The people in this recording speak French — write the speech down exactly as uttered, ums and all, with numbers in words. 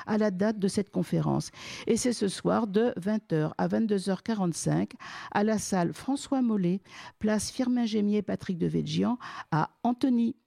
à la date de cette conférence. Et c'est ce soir de vingt heures à vingt-deux heures quarante-cinq à la salle François Mollet, place Firmin Gémier, Patrick Devedjian à Antony.